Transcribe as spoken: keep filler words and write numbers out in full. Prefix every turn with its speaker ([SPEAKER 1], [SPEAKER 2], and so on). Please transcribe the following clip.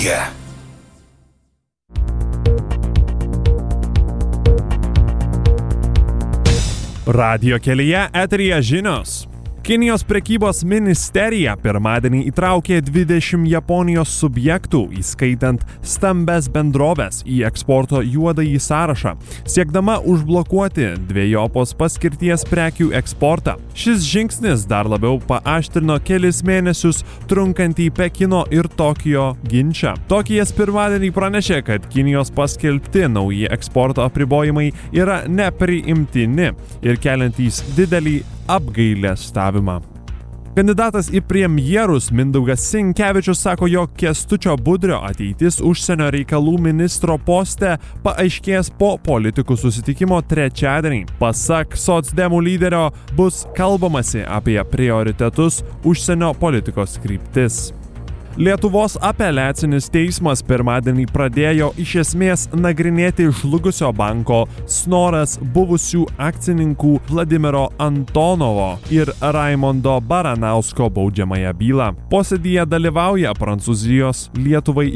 [SPEAKER 1] kelyje.
[SPEAKER 2] Radijo kelyje eteryje žinios. Kinijos prekybos ministerija pirmadienį įtraukė dvidešimt Japonijos subjektų, įskaitant stambes bendroves, į eksporto juodąjį sąrašą, siekdama užblokuoti dvejopos paskirties prekių eksportą. Šis žingsnis dar labiau paaštrino kelis mėnesius trunkantį Pekino ir Tokijo ginčą. Tokijas pirmadienį pranešė, kad Kinijos paskelbti nauji eksporto apribojimai yra nepriimtini ir keliantys didelį apgailestavimą. Kandidatas į premjerus Mindaugas Sinkevičius sako, jog Kęstučio Budrio ateitis užsienio reikalų ministro poste paaiškės po politikų susitikimo trečiadienį. Pasak socdemų lyderio, bus kalbamasi apie prioritetus užsienio politikos kryptis. Lietuvos apeliacinis teismas pirmadienį pradėjo iš esmės nagrinėti žlugusio banko Snoras buvusių akcininkų Vladimiro Antonovo ir Raimondo Baranausko baudžiamąją bylą. Posėdyje dalyvauja Prancūzijos Lietuvai